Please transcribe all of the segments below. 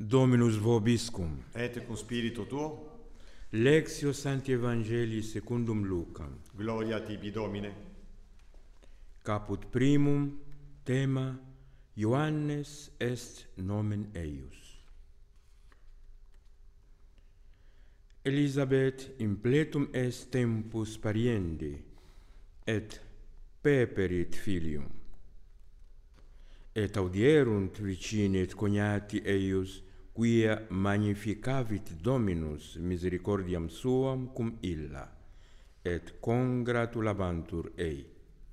Dominus vobiscum. Et cum spiritu tuo, Lectio Sancti Evangelii secundum Lucam. gloria tibi Domine. Caput primum, tema Ioannes est nomen eius. Elisabeth impletum est tempus pariendi, et peperit filium. Et audierunt vicini et cognati eius, quia magnificavit Dominus misericordiam suam cum illa, et congratulabantur ei.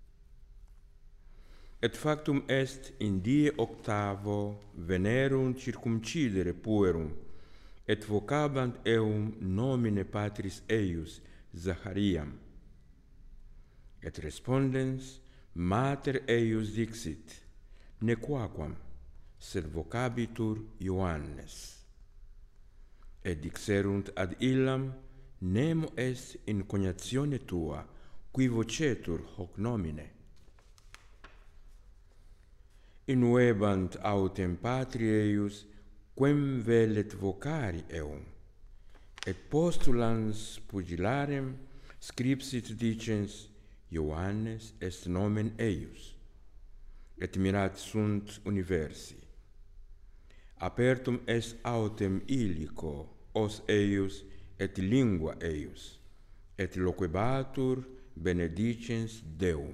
Et factum est in die octavo venerunt circumcidere puerum, et vocabant eum nomine patris eius Zachariam. Et respondens mater eius dixit, nequaquam, sed vocabitur Ioannes. Et dixerunt ad illam, nemo est in cognatione tua, qui vocetur hoc nomine. Innuebant autem patri eius, quem velet vocari eum, et postulans pugilarem scripsit dicens, Ioannes est nomen eius, et mirat sunt universi. Apertum est autem illico, os eius, et lingua eius, et loquebatur benedicens Deum.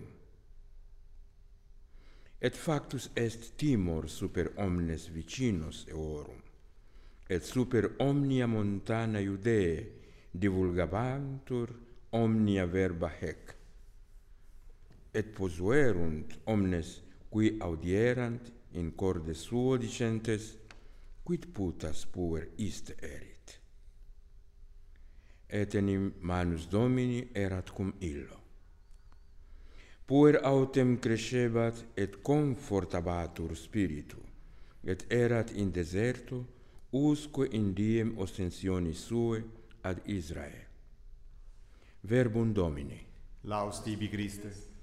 Et factus est timor super omnes vicinos eorum, et super omnia montana Iudee divulgabantur omnia verba hec. Et posuerunt omnes qui audierant in corde suo dicentes, quid putas puer iste erit? Et enim manus Domini erat cum illo. Puer autem crescebat et confortabatur spiritu, et erat in deserto, usque in diem ostensionis sue ad Israel. Verbum Domini. Laus tibi Christe.